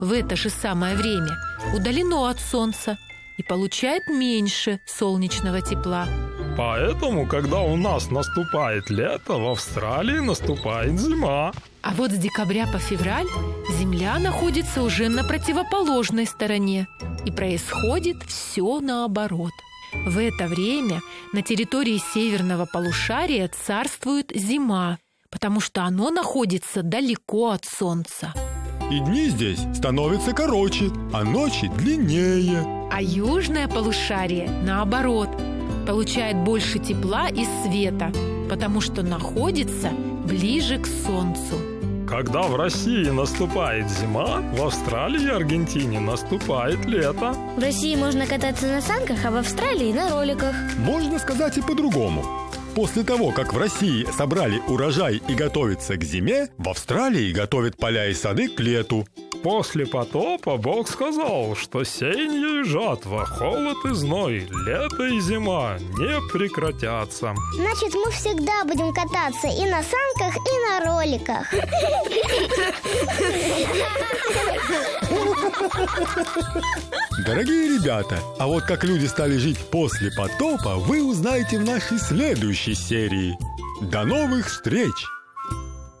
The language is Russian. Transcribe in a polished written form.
в это же самое время удалено от Солнца и получает меньше солнечного тепла. Поэтому, когда у нас наступает лето, в Австралии наступает зима. А вот с декабря по февраль Земля находится уже на противоположной стороне, и происходит все наоборот. В это время на территории северного полушария царствует зима, потому что оно находится далеко от Солнца. И дни здесь становятся короче, а ночи длиннее. А южное полушарие, наоборот, получает больше тепла и света, потому что находится ближе к Солнцу. Когда в России наступает зима, в Австралии и Аргентине наступает лето. В России можно кататься на санках, а в Австралии на роликах. Можно сказать и по-другому. После того, как в России собрали урожай и готовятся к зиме, в Австралии готовят поля и сады к лету. После потопа Бог сказал, что сеяние и жатва, холод и зной, лето и зима не прекратятся. Значит, мы всегда будем кататься и на санках, и на роликах. Дорогие ребята, а вот как люди стали жить после потопа, вы узнаете в нашей следующей серии. До новых встреч!